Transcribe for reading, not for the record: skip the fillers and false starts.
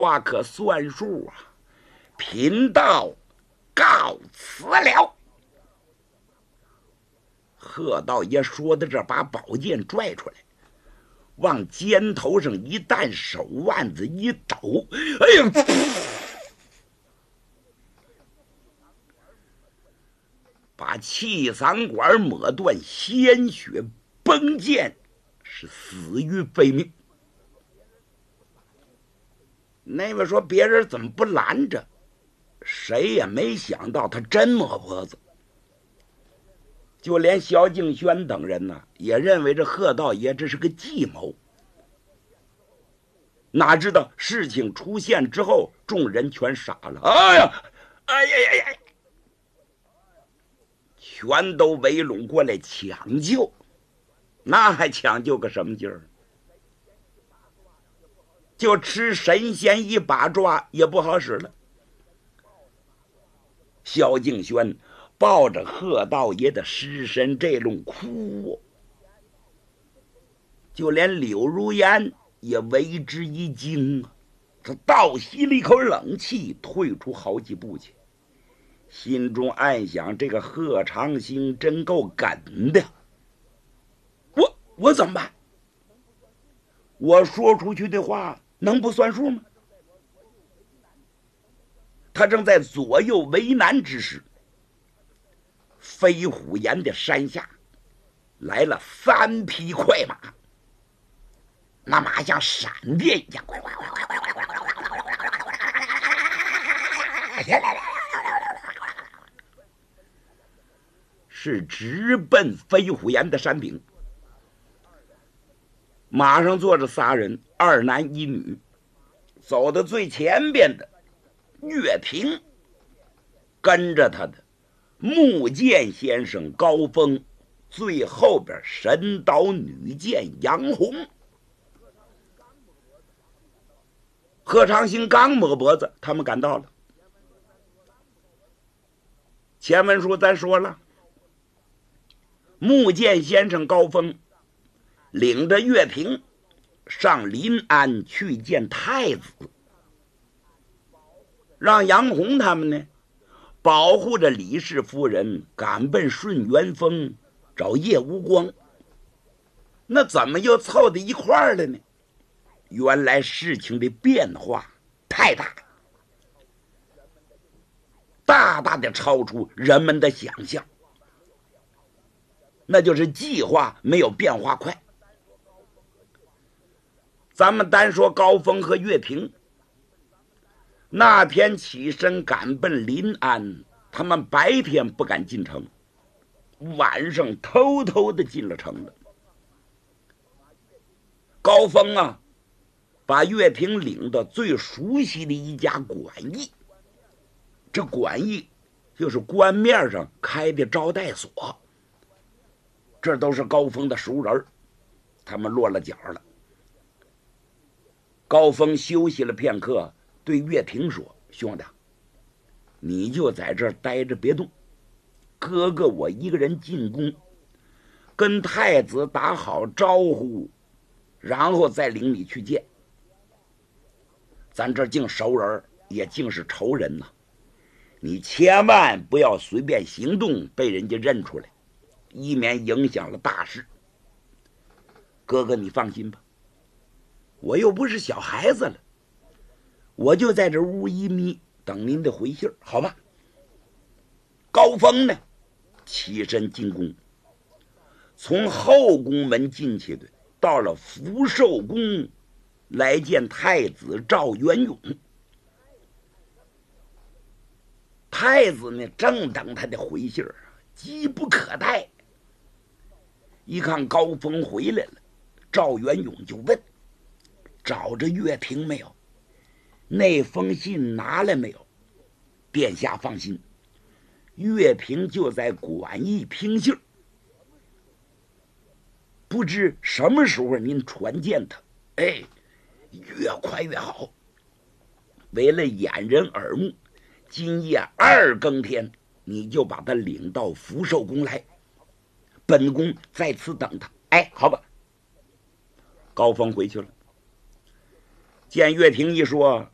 话可算数啊！贫道告辞了。贺道爷说的这，把宝剑拽出来，往肩头上一担，手腕子一抖，哎呀！把气嗓管抹断，鲜血崩溅，是死于非命。那位说别人怎么不拦着？谁也没想到他真摸脖子。就连萧敬轩等人呢，也认为这贺道爷这是个计谋。哪知道事情出现之后，众人全傻了。哎呀，哎呀呀呀！全都围拢过来抢救，那还抢救个什么劲儿？就吃神仙一把抓也不好使了。萧敬轩抱着贺道爷的尸身这种哭，就连柳如烟也为之一惊啊！他倒吸了一口冷气，退出好几步去，心中暗想：这个贺长兴真够梗的。我怎么办？我说出去的话能不算数吗？他正在左右为难之时，飞虎岩的山下来了3匹快马，那马像闪电一样，是直奔飞虎岩的山顶。马上坐着仨人，2男1女，走到最前边的岳平，跟着他的木剑先生高峰，最后边神刀女剑杨红。贺长兴刚摸脖子，他们赶到了。前文书咱说了，木剑先生高峰领着岳平上临安去见太子，让杨红他们呢保护着李氏夫人赶奔顺元峰找叶无光。那怎么又凑到一块儿了呢？原来事情的变化太大，大大的超出人们的想象，那就是计划没有变化快。咱们单说高峰和岳平，那天起身赶奔临安，他们白天不敢进城，晚上偷偷的进了城了。高峰啊，把岳平领到最熟悉的一家馆驿，这馆驿就是官面上开的招待所，这都是高峰的熟人，他们落了脚了。高峰休息了片刻，对岳平说：“兄弟，你就在这儿待着别动，哥哥我一个人进宫，跟太子打好招呼，然后再领你去见。咱这竟熟人，也竟是仇人呐！你千万不要随便行动，被人家认出来，以免影响了大事。哥哥你放心吧，我又不是小孩子了，我就在这屋一眯，等您的回信，好吧？”高峰呢，起身进宫，从后宫门进去的，到了福寿宫来见太子赵元永。太子呢，正等他的回信，急不可待。一看高峰回来了，赵元永就问：“找着岳平没有？那封信拿来没有？”殿下放心，岳平就在馆驿听信，不知什么时候您传见他。哎，越快越好。为了掩人耳目，今夜2更天，你就把他领到福寿宫来，本宫在此等他。哎，好吧。高峰回去了，见岳平一说：“